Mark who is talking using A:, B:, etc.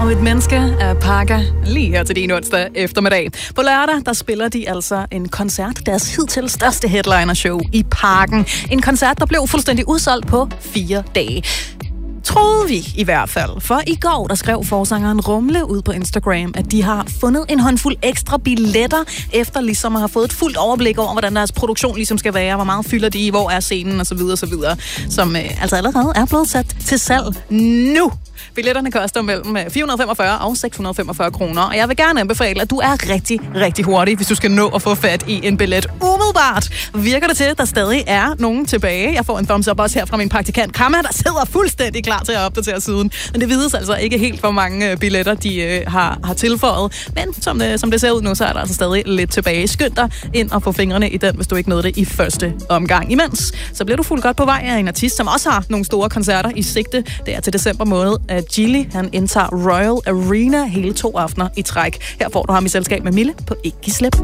A: Og et menneske er pakker lige her til din onsdag eftermiddag. På lørdag, der spiller de altså en koncert, deres hidtil største headliner-show i Parken. En koncert, der blev fuldstændig udsolgt på 4 dage. Troede vi i hvert fald. For i går, der skrev forsangeren Rumle ud på Instagram, at de har fundet en håndfuld ekstra billetter, efter ligesom at have fået et fuldt overblik over, hvordan deres produktion ligesom skal være, hvor meget fylder de i, hvor er scenen osv. Som altså allerede er blevet sat til salg nu. Billetterne koster mellem 445 og 645 kroner, og jeg vil gerne anbefale, at du er rigtig, rigtig hurtig, hvis du skal nå at få fat i en billet umiddelbart. Virker det til, at der stadig er nogen tilbage? Jeg får en thumbs up også her fra min praktikant Kamma, der sidder fuldstændig klar til at opdatere siden. Men det vides altså ikke helt, hvor mange billetter de har tilføjet. Men som det ser ud nu, så er der altså stadig lidt tilbage. Skynd dig ind og få fingrene i den, hvis du ikke nåede det i første omgang. Imens, så bliver du fuldt godt på vej af en artist, som også har nogle store koncerter i sigte. Det er til december måned, at Gilly, han indtager Royal Arena hele 2 aftener i træk. Her får du ham i selskab med Mille på Ikke Slip.